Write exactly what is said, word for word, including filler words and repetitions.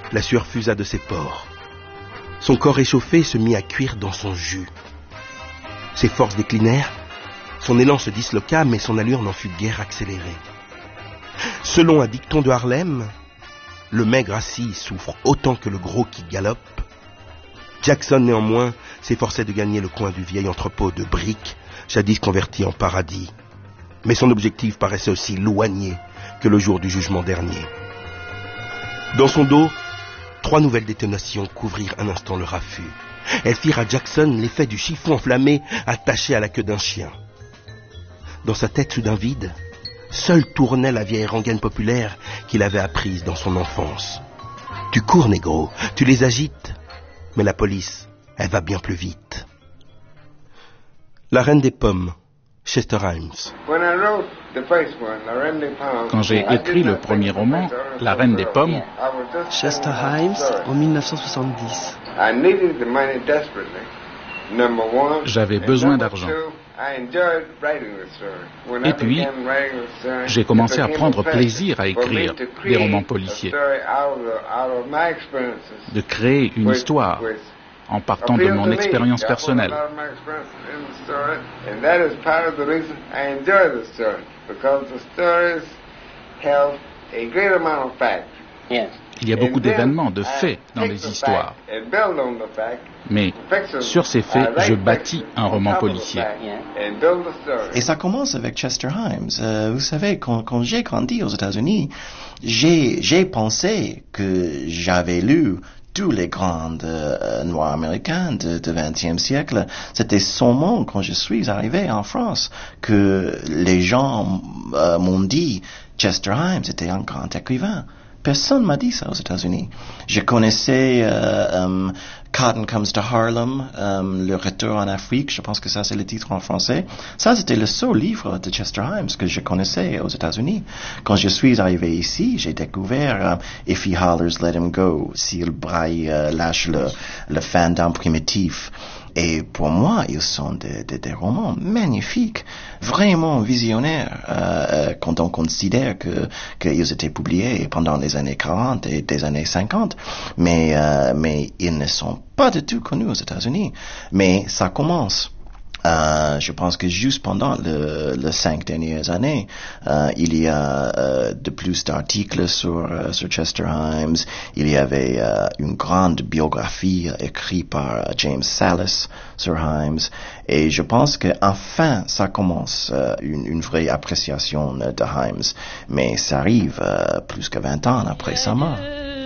La sueur fusa de ses pores. Son corps échauffé se mit à cuire dans son jus. Ses forces déclinèrent, son élan se disloqua, mais son allure n'en fut guère accélérée. Selon un dicton de Harlem, le maigre assis souffre autant que le gros qui galope. Jackson, néanmoins, s'efforçait de gagner le coin du vieil entrepôt de briques, jadis converti en paradis. Mais son objectif paraissait aussi éloigné que le jour du jugement dernier. Dans son dos, trois nouvelles détonations couvrirent un instant le raffut. Elles firent à Jackson l'effet du chiffon enflammé attaché à la queue d'un chien. Dans sa tête soudain vide, seule tournait la vieille rengaine populaire qu'il avait apprise dans son enfance. Tu cours, négro, tu les agites, mais la police, elle va bien plus vite. La Reine des Pommes, Chester Himes. Quand j'ai écrit le premier roman, La Reine des Pommes, Chester Himes, en mille neuf cent soixante-dix. j'avais besoin d'argent. Et puis, j'ai commencé à prendre plaisir à écrire des romans policiers, de créer une histoire en partant de mon expérience personnelle. Il y a beaucoup d'événements, de faits dans les histoires. Mais sur ces faits, je bâtis un roman policier. Et ça commence avec Chester Himes. Euh, vous savez, quand, quand j'ai grandi aux États-Unis, j'ai, j'ai pensé que j'avais lu tous les grands euh, noirs américains du vingtième siècle. C'était seulement quand je suis arrivé en France que les gens euh, m'ont dit Chester Himes était un grand écrivain. Personne m'a dit ça aux États-Unis. Je connaissais euh, um, Cotton Comes to Harlem, um, Le Retour en Afrique, je pense que ça c'est le titre en français. Ça c'était le seul livre de Chester Himes que je connaissais aux États-Unis. Quand je suis arrivé ici, j'ai découvert uh, If He Hollers, Let Him Go, S'il braille, euh, lâche le, le fandom primitif. Et pour moi, ils sont des, des, des romans magnifiques, vraiment visionnaires, euh, quand on considère que qu'ils étaient publiés pendant les années quarante et les années cinquante. Mais, euh, mais ils ne sont pas du tout connus aux États-Unis. Mais ça commence. Euh, je pense que juste pendant le, les cinq dernières années, euh, il y a euh, de plus d'articles sur, euh, sur Chester Himes. Il y avait euh, une grande biographie euh, écrite par euh, James Sallis sur Himes. Et je pense qu'enfin, ça commence euh, une, une vraie appréciation de Himes. Mais ça arrive euh, plus que vingt ans après sa mort.